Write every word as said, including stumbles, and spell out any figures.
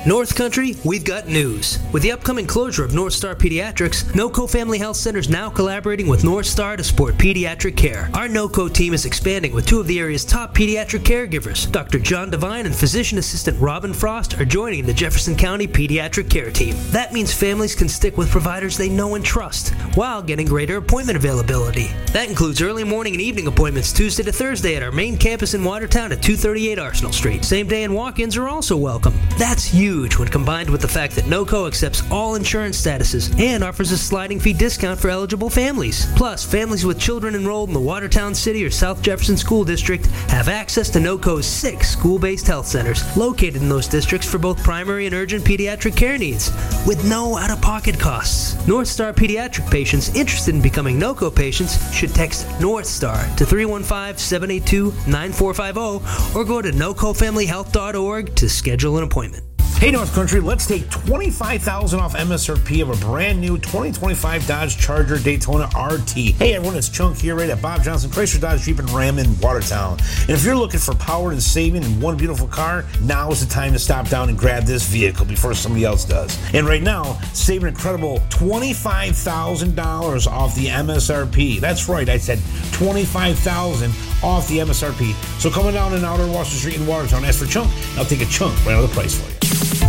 North Country, we've got news. With the upcoming closure of North Star Pediatrics, NoCo Family Health Center is now collaborating with North Star to support pediatric care. Our NoCo team is expanding with two of the area's top pediatric caregivers. Doctor John Devine and physician assistant Robin Frost are joining the Jefferson County Pediatric Care Team. That means families can stick with providers they know and trust while getting greater appointment availability. That includes early morning and evening appointments Tuesday to Thursday at our main campus in Watertown at two thirty-eight Arsenal Street. Same day and walk-ins are also welcome. That's huge when combined with the fact that NoCo accepts all insurance statuses and offers a sliding fee discount for eligible families. Plus, families with children enrolled in the Watertown City or South Jefferson School District have access to NoCo's six school-based health centers located in those districts for both primary and urgent pediatric care needs with no out-of-pocket costs. North Star Pediatric patients interested in becoming NoCo patients should text North Star to three one five, seven eight two, nine four five zero or go to noco family health dot org to schedule an appointment. Hey North Country, let's take twenty-five thousand dollars off M S R P of a brand new twenty twenty-five Dodge Charger Daytona R T. Hey everyone, it's Chunk here right at Bob Johnson Chrysler Dodge Jeep and Ram in Watertown. And if you're looking for power and saving in one beautiful car, now is the time to stop down and grab this vehicle before somebody else does. And right now, save an incredible twenty-five thousand dollars off the M S R P. That's right, I said twenty-five thousand dollars off the M S R P. So coming down in Outer Washington Street in Watertown, ask for Chunk, I'll take a chunk right out of the price for you.